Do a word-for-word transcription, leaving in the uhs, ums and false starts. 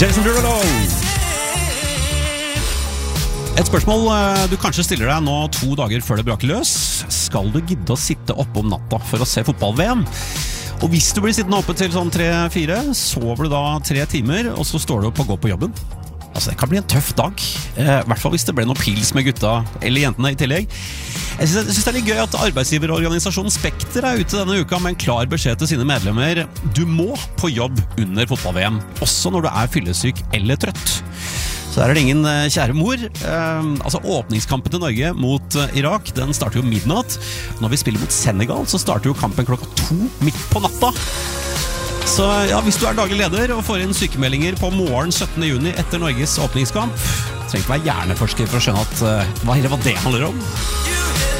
Jason Derulo. Et spørsmål du kanskje stiller deg nå to dager før det braker løs. Skal du gidde å sitte oppe om natta for å se fotball-V M? Og hvis du blir sittende oppe til sånn tre-fire, sover du da tre timer, og så står du opp og går på jobben. Altså, det kan bli en tøff dag. Eh, I hvert fall hvis det ble noe pils med gutta eller jentene i tillegg. Jeg synes, jeg synes det er litt gøy at arbeidsgiverorganisasjonen Spekter er ute denne uka med en klar beskjed til sine medlemmer. Du må på jobb under fotball-V M, også når du er fyllesyk eller trøtt. Så der er det ingen kjære mor. Eh, altså åpningskampen til Norge mot Irak, den starter jo midnatt. Når vi spiller mot Senegal, så starter jo kampen klokka to midt på natta. Så ja, hvis du er daglig leder og får inn sykemeldinger på morgen syttende juni etter Norges åpningskamp, trenger ikke være hjerneforsker for å skjønne at uh, hva, hva det handler om.